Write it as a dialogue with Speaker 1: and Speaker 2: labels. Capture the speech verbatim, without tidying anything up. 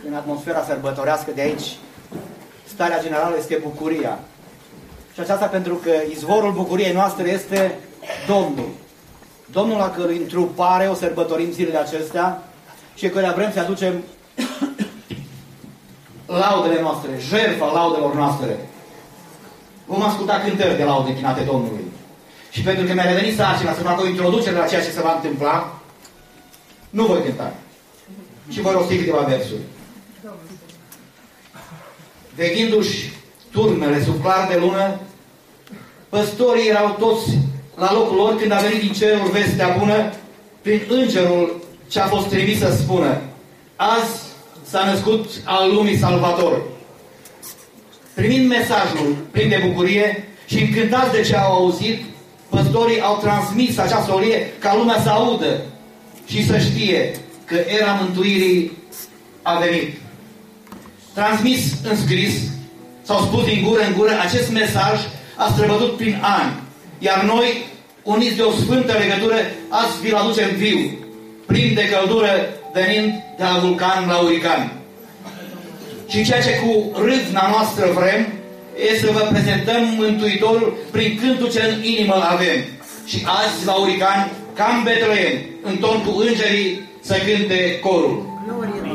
Speaker 1: în atmosfera sărbătorească de aici, starea generală este bucuria. Și aceasta pentru că izvorul bucuriei noastre este Domnul. Domnul la cărui întrupare o sărbătorim zilele acestea și căruia vrem să aducem laudele noastre, jertfa laudelor noastre. Vom asculta cântări de laude închinate Domnului. Și pentru că mi-a revenit sarcina să fac o introducere la ceea ce se va întâmpla, nu voi cânta. Și voi rosti câteva versuri. Veghindu-și turmele sub clar de lună, păstorii erau toți la locul lor când a venit din cerul vestea bună prin îngerul ce a fost trimis să spună: azi s-a născut al lumii Salvator. Primind mesajul plin de bucurie și încântați de ce au auzit, păstorii au transmis acea solie ca lumea să audă și să știe că era mântuirii a venit. Transmis în scris, s-au spus din gură în gură, acest mesaj a străbătut prin ani, iar noi, uniți de o sfântă legătură, azi vi-l aducem viu, plin de căldură, venind de la vulcan la urican. Și ceea ce cu râvna noastră vrem, e să vă prezentăm Mântuitorul prin cântul ce în inimă avem. Și azi, la urican, ca în Betleem, în ton cu îngerii, să cânte corul.